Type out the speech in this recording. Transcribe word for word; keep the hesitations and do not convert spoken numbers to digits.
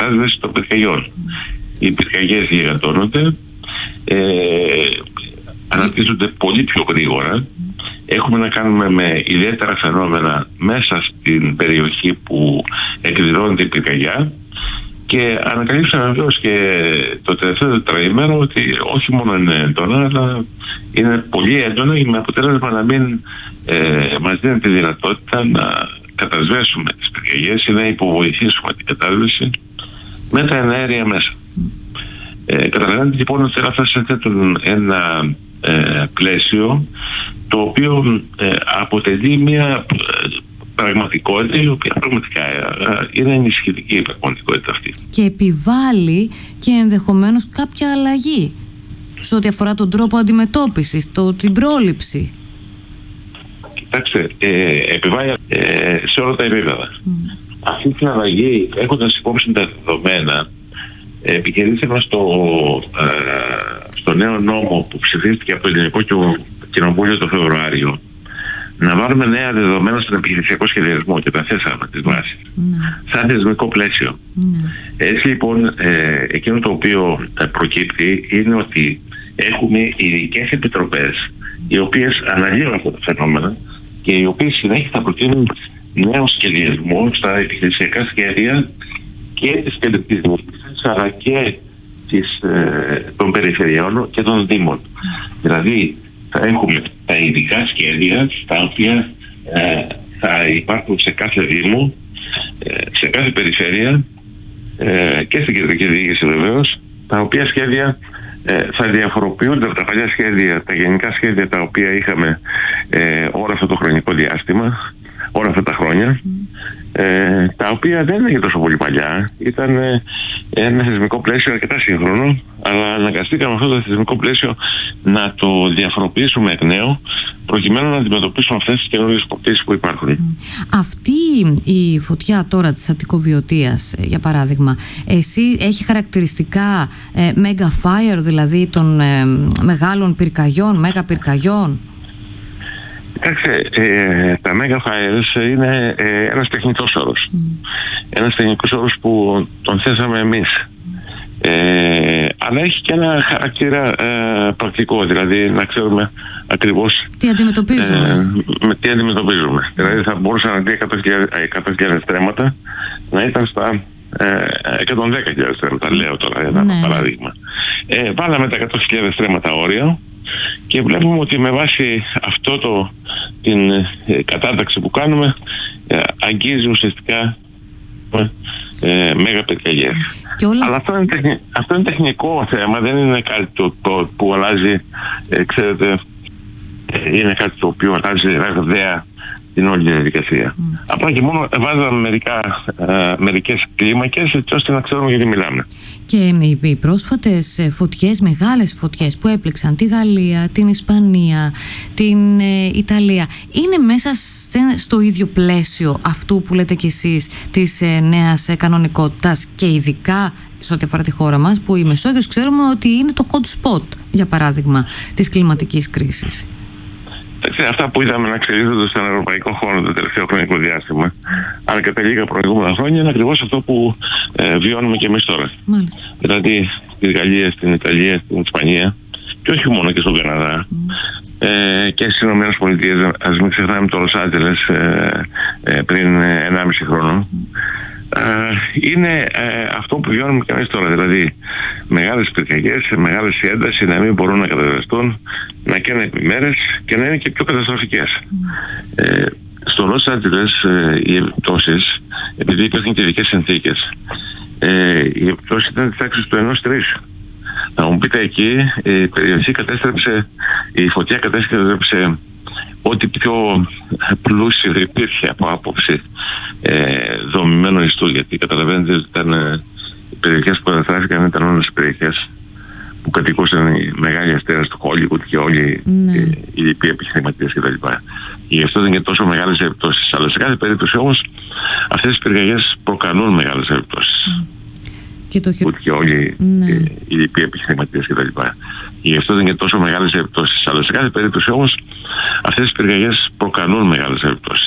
κατάσβεση των πυρκαγιών. Οι πυρκαγιές γιγαντώνονται, ε, αναπτύσσονται πολύ πιο γρήγορα. Έχουμε να κάνουμε με ιδιαίτερα φαινόμενα μέσα στην περιοχή που εκδηλώνεται η πυρκαγιά και ανακαλύψαμε βεβαίως και το τελευταίο τετραήμερο ότι όχι μόνο είναι έντονα, αλλά είναι πολύ έντονα με αποτέλεσμα να μην ε, μας δίνει τη δυνατότητα να κατασβέσουμε τις πυρκαγιές ή να υποβοηθήσουμε την κατάσβεση με τα εναέρια μέσα. Ε, καταλαβαίνετε λοιπόν ότι αυτά συνθέτουν ένα ε, πλαίσιο το οποίο ε, αποτελεί μια ε, πραγματικότητα η οποία πραγματικά ε, είναι ενισχυτική η πραγματικότητα αυτή. Και επιβάλλει και ενδεχομένως κάποια αλλαγή σε ό,τι αφορά τον τρόπο αντιμετώπισης, το, την πρόληψη. Κοιτάξτε, ε, επιβάλλει ε, σε όλα τα επίπεδα. Mm. Αυτή την αλλαγή, έχοντας υπόψη τα δεδομένα, επικεντρώσαμε στο, ε, στο νέο νόμο που ψηφίστηκε από το Ελληνικό Κοινοβούλιο το Φεβρουάριο να βάλουμε νέα δεδομένα στον επιχειρησιακό σχεδιασμό και τα θέσαμε τις βάσεις mm. σαν θεσμικό πλαίσιο. Mm. Έτσι λοιπόν ε, εκείνο το οποίο προκύπτει είναι ότι έχουμε ειδικές επιτροπές οι οποίες αναλύουν αυτά τα φαινόμενα και οι οποίες συνέχεια θα προτείνουν νέο σχεδιασμό στα επιχειρησιακά σχέδια και της κεντρικής διοίκησης αλλά και της, ε, των περιφερειών και των δήμων. Δηλαδή θα έχουμε τα ειδικά σχέδια τα οποία ε, θα υπάρχουν σε κάθε δήμο, ε, σε κάθε περιφέρεια ε, και στην κεντρική διοίκηση βεβαίως, τα οποία σχέδια ε, θα διαφοροποιούνται από τα παλιά σχέδια, τα γενικά σχέδια τα οποία είχαμε ε, όλο αυτό το χρονικό διάστημα, όλα αυτά τα χρόνια, mm. ε, τα οποία δεν είναι τόσο πολύ παλιά. Ήταν ε, ένα θεσμικό πλαίσιο αρκετά σύγχρονο, αλλά αναγκαστήκαμε αυτό το θεσμικό πλαίσιο να το διαφοροποιήσουμε εκ νέου, προκειμένου να αντιμετωπίσουμε αυτές τις καινούριες προκλήσεις που υπάρχουν. Mm. Αυτή η φωτιά τώρα της Αττικοβιωτίας, για παράδειγμα, εσύ έχει χαρακτηριστικά ε, mega fire, δηλαδή των ε, μεγάλων πυρκαγιών, μέγα πυρκαγιών? Κοιτάξτε, ε, τα mega fires είναι ε, ένας τεχνικός όρος. Mm. Ένας τεχνικός όρος που τον θέσαμε εμείς. Ε, αλλά έχει και ένα χαρακτήρα ε, πρακτικό, δηλαδή να ξέρουμε ακριβώς τι αντιμετωπίζουμε. Ε, με τι αντιμετωπίζουμε. Mm. Δηλαδή θα μπορούσαν αντί εκατό χιλιάδες στρέμματα να ήταν στα ε, εκατόν δέκα χιλιάδες στρέμματα, λέω τώρα ένα ναι. παράδειγμα. Ε, βάλαμε τα εκατό χιλιάδες στρέμματα όριο και βλέπουμε ότι με βάση αυτό το, την ε, κατάταξη που κάνουμε ε, αγγίζει ουσιαστικά ε, μέγα πυρκαγιές. Όλα... Αλλά αυτό είναι, τεχνη, αυτό είναι τεχνικό θέμα, δεν είναι κάτι το, το, που αλλάζει, ε, ξέρετε, ε, είναι κάτι το οποίο αλλάζει ραγδαία την όλη διαδικασία. Mm. Απλά και μόνο βάζαμε μερικά, ε, μερικές κλίμακες έτσι ώστε να ξέρουμε γιατί μιλάμε. Και οι πρόσφατες φωτιές, μεγάλες φωτιές που έπληξαν τη Γαλλία, την Ισπανία, την ε, Ιταλία, είναι μέσα στο ίδιο πλαίσιο αυτού που λέτε κι εσείς της ε, νέας ε, κανονικότητας και ειδικά σε ό,τι αφορά τη χώρα μας, που η Μεσόγειος ξέρουμε ότι είναι το hot spot, για παράδειγμα, της κλιματικής κρίσης. Αυτά που είδαμε να εξελίσσονται στον ευρωπαϊκό χώρο το τελευταίο χρονικό διάστημα, αλλά και τα λίγα προηγούμενα χρόνια, είναι ακριβώς αυτό που ε, βιώνουμε και εμείς τώρα. Μάλιστα. Δηλαδή στη Γαλλία, στην Ιταλία, στην Ισπανία και όχι μόνο και στον Καναδά mm. ε, και στις Ηνωμένες Πολιτείες. Ας μην ξεχνάμε το Λος Άντζελες ε, ε, πριν ενάμιση χρόνο. Mm. Ε, είναι ε, αυτό που βιώνουμε και εμείς τώρα. Δηλαδή μεγάλες πυρκαγιές, μεγάλες ένταση να μην μπορούν να καταδραστούν, να καίνε επιμέρες και να είναι και πιο καταστροφικές. Mm. Ε, στο Λος Άντζελες ε, οι επιπτώσεις, επειδή υπήρχαν και ειδικές συνθήκες, ε, οι επιπτώσεις ήταν της τάξης του ενός τρεις. Να μου πείτε εκεί, η περιοχή κατέστρεψε, η φωτιά κατέστρεψε ό,τι πιο πλούσιο υπήρχε από άποψη ε, δομημένο ιστού, γιατί καταλαβαίνετε ότι ήταν ε, οι περιοχές που καταστράφηκαν ήταν όλες οι περιοχές που κατοικούσαν οι μεγάλοι αστέρες του Hollywood και όλοι ναι. ε, οι λοιποί επιχειρηματίες κτλ. Γι' αυτό δεν είναι τόσο μεγάλες επιπτώσεις. Αλλά σε κάθε περίπτωση όμως αυτές οι πυρκαγιές προκαλούν μεγάλες επιπτώσεις. Mm. Και, το... και όλοι ναι. ε, οι λοιποί επιχειρηματίες κτλ. Γι' αυτό δεν είναι τόσο μεγάλες επιπτώσεις. Αλλά σε κάθε περίπτωση όμως αυτές οι πυρκαγιές προκαλούν μεγάλες επιπτώσεις.